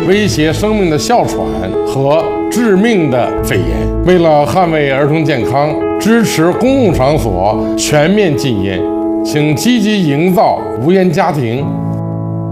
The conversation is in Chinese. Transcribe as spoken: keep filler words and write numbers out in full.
威胁生命的哮喘和致命的肺炎。为了捍卫儿童健康，支持公共场所全面禁烟，请积极营造无烟家庭。